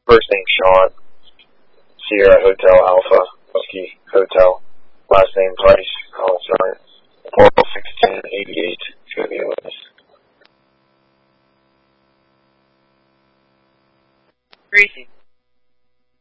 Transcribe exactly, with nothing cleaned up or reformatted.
First name Sean. Sierra Hotel Alpha Whiskey Hotel. Last name Price. Call sign four oh six ten eighty-eight. It's going to be with us. Greasy.